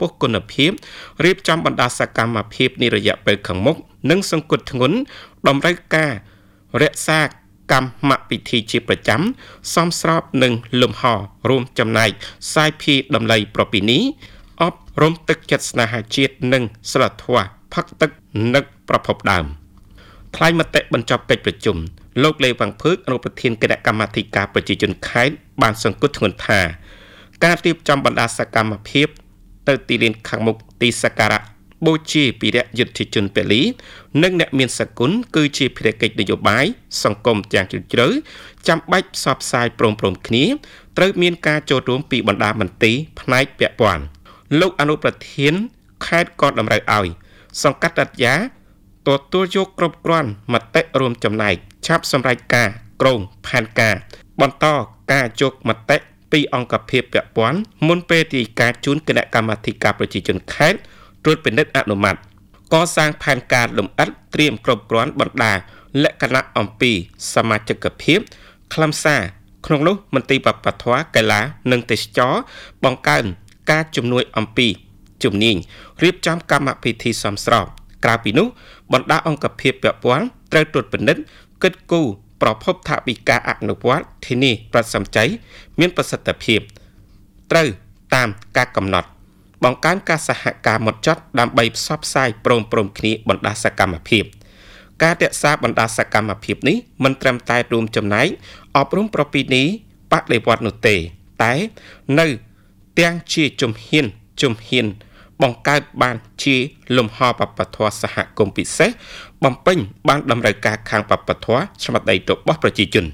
ពោះគុណភាពរៀបចំបណ្ដាសកម្មភាពនារយៈពេលខាងមុខនិងសង្កត់ធ្ងន់តម្រូវការរក្សាកម្មពិធីជាប្រចាំសមស្របនឹងលំហរួមចំណែកសាយភាតម្លៃប្រពៃណីអប់រំទឹកចិត្តស្នេហាជាតិនិងសិលធម៌ផឹកទឹកនឹកប្រភពដើមថ្លែងមតិបញ្ចប់កិច្ចប្រជុំលោកលេវ៉ាងភឿកអនុប្រធានគណៈកម្មាធិការប្រជាជនខេត្តបានសង្កត់ធ្ងន់ថាការរៀបចំបណ្ដាសកម្មភាពទៅទីលានខាងមុខទីសក្ការៈបូជាពីរៈយុទ្ធជនពលីនិងអ្នកមានសគុណគឺជាភារកិច្ចនយោបាយសង្គមទាំងជ្រាលជ្រៅចាំបាច់ផ្សព្វផ្សាយព្រមៗគ្នាត្រូវមានការចូលរួមពីបណ្ដាមន្ទីរផ្នែកពាក់ព័ន្ធលោកអនុប្រធានខេត្តក៏តម្រូវឲ្យសង្កាត់រតយ៉ាទទួលយកគ្រប់គ្រាន់មតិរួមចំណែកឆាប់សម្រេចការក្រងផែនការបន្តការយកមតិពីអង្គភាពពាក់ព័ន្ធមុនពេលទីការជូនគណៈកម្មាធិការប្រជាជនខេត្តត្រួតពិនិត្យអនុម័តកសាងផែនការលម្អិតត្រៀមគ្រប់គ្រាន់បណ្ដាលក្ខណៈអំពីសមាជិកភាពខ្លឹមសារក្នុងនោះមន្ទីរវប្បធម៌កីឡានិងទេសចរបង្កើនការជំនួយអំពីជំនាញរៀបចំកម្មពិធីសមស្របក្រៅពីនោះបណ្ដាអង្គភាពពាក់ព័ន្ធត្រូវត្រួតពិនិត្យគិតគូរប្រភពថាវិការអនុវត្តធានាប្រសិទ្ធិមានប្រសិទ្ធភាពត្រូវតាមការកំណត់បង្កើនការសហការហ្មត់ចត់ដើម្បីផ្សព្វផ្សាយព្រមគ្នាបណ្ដាសកម្មភាពការរក្សាបណ្ដាសកម្មភាពនេះមិនត្រឹមតែរួមចំណែកអប់រំប្រពៃណីបដិវត្តន៍នោះទេតែនៅទាំងជាជំហានបង្កើតបានជាលំហវប្បធម៌សហគមន៍ពិសេសបំពេញបានតម្រូវការខាងវប្បធម៌ស្មារតីរបស់ប្រជាជន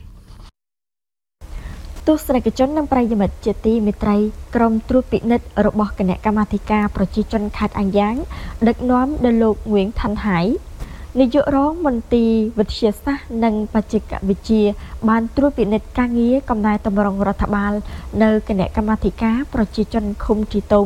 ទស្សនិកជននិងប្រិយមិត្តជាទីមេត្រីក្រុមត្រួតពិនិត្យរបស់គណៈកម្មាធិការប្រជាជនខេត្តអាំងយ៉ាងដឹកនាំដោយលោកងួងឋានហៃនាយករងមន្ទីរវិទ្យាសាស្ត្រនិងបច្ចេកវិទ្យាបានត្រួតពិនិត្យការងារកំណែតម្រង់រដ្ឋបាលនៅគណៈកម្មាធិការប្រជាជនឃុំជីតូម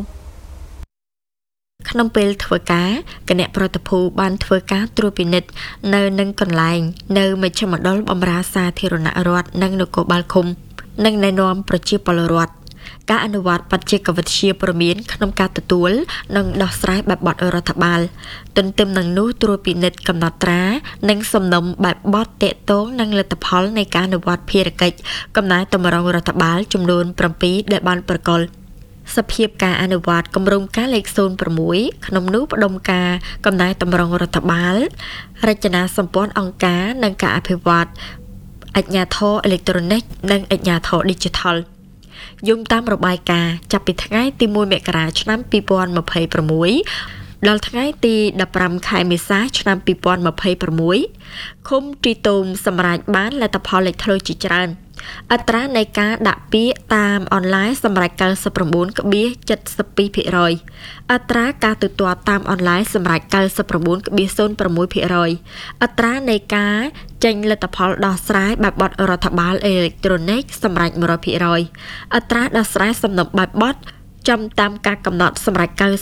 ក្នុងពេលធ្វើការគណៈប្រតិភូបានធ្វើការត្រួតពិនិត្យនៅនឹងកន្លែងនៅមជ្ឈមណ្ឌលបម្រើសាធារណរដ្ឋនិងនគរបាលឃុំនិងណែនាំប្រជាពលរដ្ឋការអនុវត្តបច្ចេកវិទ្យាព័ត៌មានក្នុងការទទួលនិងដោះស្រាយបែបបទរដ្ឋបាលទន្ទឹមនឹងនោះត្រួតពិនិត្យកំណត់ត្រានិងសំណុំបែបបទទាក់ទងនឹងលទ្ធផលនៃការអនុវត្តភារកិច្ចកំណែតម្រង់រដ្ឋបាលចំនួន7ដែលបានប្រកល់សភាពការអនុវត្តគម្រោងការលេខ06ក្នុងនោះផ្ដុំការកំណែតម្រង់រដ្ឋបាលរចនាសម្ព័ន្ធអង្គការនិងការអភិវឌ្ឍអាជ្ញាធរអេឡិចត្រូនិកនិងអាជ្ញាធរឌីជីថលយោងតាមរបាយការណ៍ចាប់ពីថ្ងៃទី1មករាឆ្នាំ2026ដល់ថ្ងៃទី15ខែមេសាឆ្នាំ2026ឃុំទីតូមសម្រាប់បានលទ្ធផលលេចធ្លោជាច្រើនអត្រានៃការដាក់ពាក្យតាមអនឡាញសម្រាប់ 99.72% អត្រាការទូទាត់តាមអនឡាញសម្រាប់ 99.06% អត្រានៃការចេញលទ្ធផលដោះស្រាយបែបបទរដ្ឋបាលអេឡិចត្រូនិកសម្រាប់ 100% អត្រាដោះស្រាយសំណុំបែបបទចំតាមការកំណត់សម្រាប់ 99.64%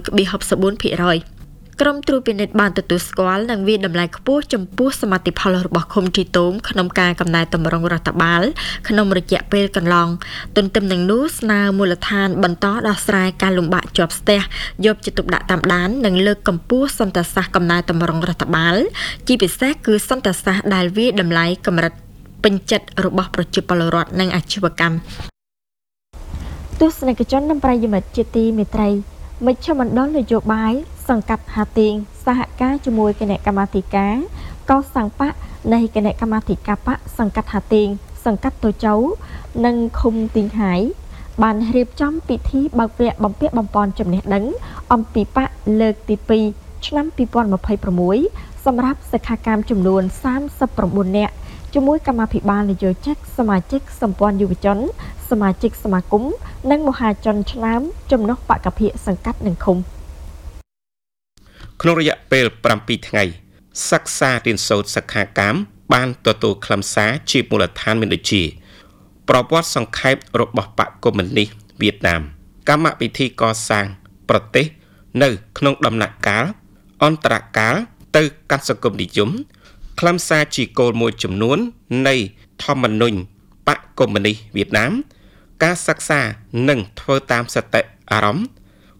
ក្រុមត្រួតពិនិត្យបានទទួលស្គាល់និងវាតម្លៃខ្ពស់ចំពោះសមិទ្ធផលរបស់ឃុំជីតូមក្នុងការកំណែតម្រង់រដ្ឋបាលក្នុងរយៈពេលកន្លងទន្ទឹមនឹងនោះស្នើមូលដ្ឋានបន្តដោះស្រាយការលំបាកជាប់ស្ទះយកចិត្តទុកដាក់តាមដាននិងលើកកម្ពស់សន្តិសាស្ត្រកំណែតម្រង់រដ្ឋបាលជាពិសេសគឺសន្តិសាស្ត្រដែលវាតម្លៃកម្រិតពេញចិត្តរបស់ប្រជាពលរដ្ឋនិងអាជីវកម្មទស្សនិកជននិងប្រិយមិត្តជាទីមេត្រីមជ្ឈមណ្ឌលនយោបាយសង្កាត់ហាទៀងសហការជាមួយគណៈកម្មាធិការកោសាំងបកនៃគណៈកម្មាធិការបកសង្កាត់ហាទៀងសង្កាត់តូចៅនិងឃុំទីងហាយបានរៀបចំពិធីបើកវគ្គបំពាក់បំពន់ចំណេះដឹងអំពីបកលើកទី2ឆ្នាំ2026សម្រាប់សិក្ខាកាមចំនួន39នាក់ជាមួយកម្មាភិបាលនយោជិកសមាជិកសម្ព័ន្ធយុវជនសមាជិកសមាគមនិងមហាជនឆ្នើមចំណុះបកភិសង្កាត់និងឃុំក្នុងរយៈពេល7ថ្ងៃសិក្សារៀនសូត្រសិក្ខាកាមបានទទួលខ្លឹមសារជាមូលដ្ឋានមានដូចជាប្រវត្តិសង្ខេបរបស់បកកុម្មុយនីសវៀតណាមកម្មវិធីកសាងប្រទេសនៅក្នុងដំណាក់កាលអន្តរកាលទៅកាន់សង្គមនិយមខ្លឹមសារជាគោលមួយចំនួននៃធម្មនុញ្ញបកកុម្មុយនីសវៀតណាមការសិក្សានិងធ្វើតាមសតិអារម្មណ៍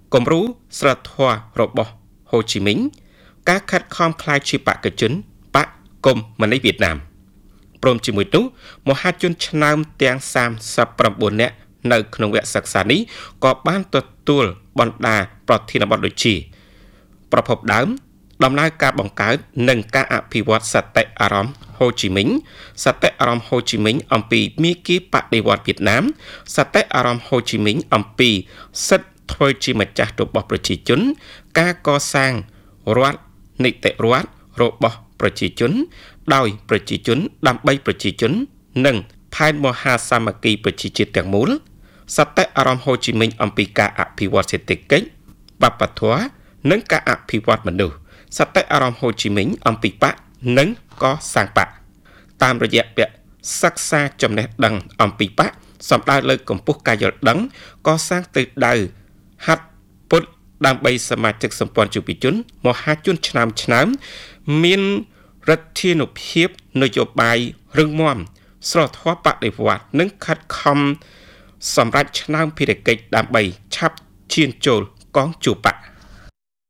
គំរូស្រធម៌របស់ហូជីមីញការខិតខំខ្លាយជាបកជនបកកុម្មុយនីសវៀតណាមព្រមជាមួយនោះមហាជនឆ្នើមទាំង39នាក់នៅក្នុងវគ្គសិក្សានេះក៏បានទទួលបណ្ដាប្រធានបទដូចជាប្រភពដើមដំណើរការបង្កើតនិងការអភិវឌ្ឍសតិអារម្មណ៍ហូជីមីញសតិអារម្មណ៍ហូជីមីញអំពីមាគ៌ាបដិវត្តន៍វៀតណាមសតិអារម្មណ៍ហូជីមីញអំពីសិទ្ធិធ្វើជាម្ចាស់របស់ប្រជាជនការកសាងរដ្ឋនីតិរដ្ឋរបស់ប្រជាជនដោយប្រជាជនដើម្បីប្រជាជននិងផែនមហាសាមគ្គីប្រជាជាតិទាំងមូលសតិអារម្មណ៍ហូជីមីញអំពីការអភិវឌ្ឍសេដ្ឋកិច្ចវប្បធម៌និងការអភិវឌ្ឍមនុស្សសតិអារម្មណ៍ហូជីមីញអំពីបកនិងកសាងបកតាមរយៈវគ្គសិក្សាចំណេះដឹងអំពីបកសំដៅលើកម្ពស់ការយល់ដឹងកសាងទិសដៅហាត់ពុតដើម្បីសមាជិកសម្ព័ន្ធយុវជនមហាជនឆ្នើមមានរដ្ឋាភិភាពនយោបាយរឹងមាំស្រធម៌បដិវត្តន៍និងខិតខំសម្រាប់ឆ្នើមភារកិច្ចដើម្បីឆាប់ឈានចូលកងជួរបក